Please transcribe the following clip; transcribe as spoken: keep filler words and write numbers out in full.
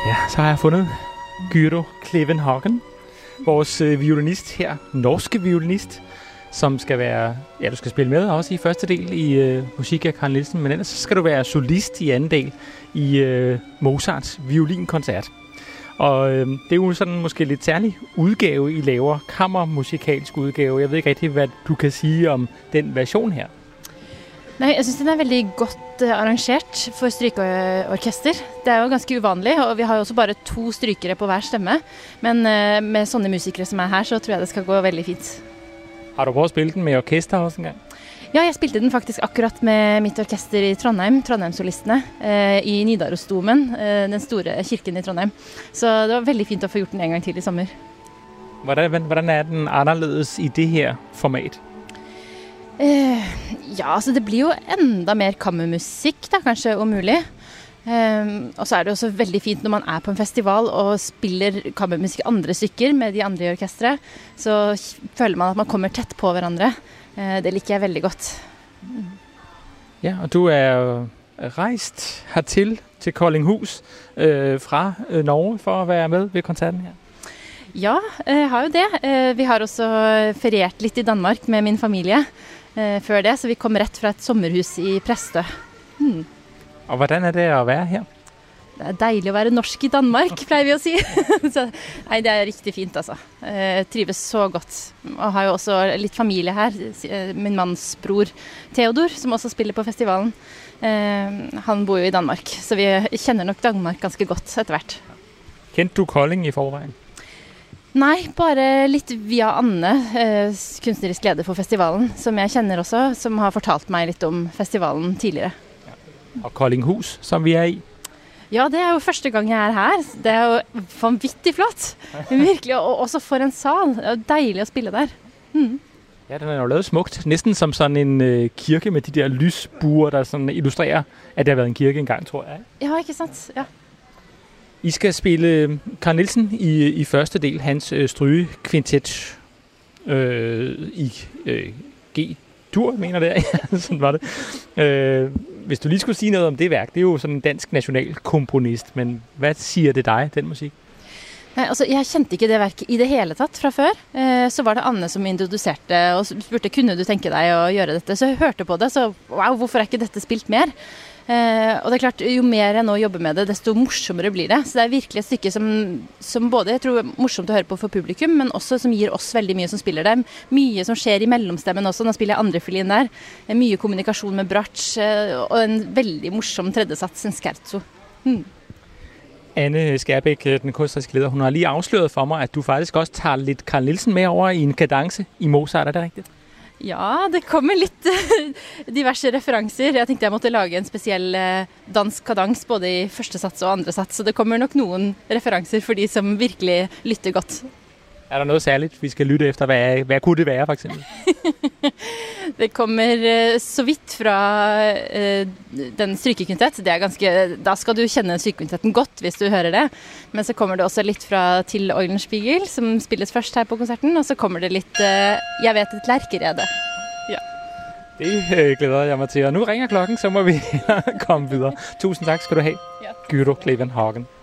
Ja, så har jeg fundet Gyro Klevenhagen, vores øh, violinist her, norske violinist, som skal være, ja, du skal spille med også i første del i øh, musik af Carl Nielsen, men ellers så skal du være solist i anden del i øh, Mozarts violinkoncert. Og øh, det er jo sådan måske lidt særlig udgave, I laver, kammermusikalsk udgave. Jeg ved ikke rigtig, hvad du kan sige om den version her. Nej, jeg synes den er veldig godt uh, arrangert for strykeorkester. Det er jo ganske uvanlig, og vi har jo også bare to strykere på hver stemme. Men uh, med sånne musikere som er her, så tror jeg det skal gå veldig fint. Har du prøvet at spille den med orkester også en gang? Ja, jeg spilte den faktisk akkurat med mitt orkester i Trondheim, Trondheimsolistene, uh, i Nidarosdomen, uh, den store kirken i Trondheim. Så det var veldig fint å få gjort den en gang til i sommer. Hvordan, hvordan er den anderledes i det her format? Uh, ja, altså det blir jo enda mer kammermusikk da, kanskje om mulig. Um, og så er det også veldig fint når man er på en festival og spiller kammermusikk andre stykker med de andre i orkestret, så føler man at man kommer tett på hverandre. Uh, det liker jeg veldig godt. Mm. Ja, og du er reist hertil til Koldinghus uh, fra uh, Norge for at være med ved koncerten her. Ja, jeg har jo det. Uh, vi har også feriert litt i Danmark med min familie uh, før det, så vi kom rett fra et sommerhus i Præstø. Mm. Og hvordan er det at være her? Det er deilig å være norsk i Danmark, pleier vi å si. Så, nei, det er riktig fint, altså. Jeg trives så godt. Og har jo også litt familie her. Min manns bror Theodor, som også spiller på festivalen. Han bor jo i Danmark, så vi kjenner nok Danmark ganske godt etter hvert. Kjente du Kolding i forveien? Nei, bare litt via Anne, kunstnerisk leder for festivalen, som jeg kjenner også, som har fortalt meg litt om festivalen tidligere. Og Koldinghus, som vi er i. Ja, det er jo første gang jeg er her. Det er jo vanvittig flott. Virkelig, og også for en sal. Det er jo deilig å spille der. Mm. Ja, den er jo lavet smukt. Næsten som sådan en uh, kirke med de der lysbuer, der sådan illustrerer, at det har været en kirke engang, tror jeg. Ja, ikke sant? Ja. I skal spille Carl Nielsen i, i første del, hans øh, strygekvintet øh, i øh, G-dur, mener det. Sådan var det. Øh, hvis du lige skulle sige noget om det værk, det er jo sådan en dansk nationalkomponist, men hvad siger det dig, den musik? Nei, altså, jeg kjente ikke det verket i det hele tatt fra før. Eh, så var det Anne som introduserte og spurte, kunne du tenke deg å gjøre dette? Så jeg hørte på det, så wow, hvorfor er ikke dette spilt mer? Eh, og det er klart, jo mer jeg nå jobber med det, desto morsommere blir det. Så det er virkelig et stykke som, som både jeg tror er morsomt å høre på for publikum, men også som gir oss veldig mye som spiller det. Mye som skjer i mellomstemmen også, nå spiller jeg andre fiolin der. Mye kommunikasjon med Bratsj, eh, og en veldig morsom tredjesats, en scherzo. Hmm. Anne Skærbæk, den kunstneriske leder, hun har lige afsløret for mig, at du faktisk også tager lidt Carl Nielsen med over i en kadence i Mozart, er det rigtigt? Ja, det kommer litt diverse referanser. Jeg tenkte jeg måtte lage en spesiell dansk kadans både i første sats og andre sats, så det kommer nok noen referanser for de som virkelig lytter godt. Er der noget særligt, vi skal lytte efter? Hvad, hvad kunne det være, for eksempel? Det kommer så vidt fra uh, den strykekvintet. Det er ganske, da skal du kjenne strykekvintetten godt hvis du hører det. Men så kommer det også litt fra Till Eulenspiegel, som spilles først her på konserten. Og så kommer det litt uh, Jeg vet et lærkerede. Ja. Det uh, glæder jeg mig til. Og nu ringer klokken, så må vi komme videre. Tusind tak skal du have, ja. Gyro Klevenhagen.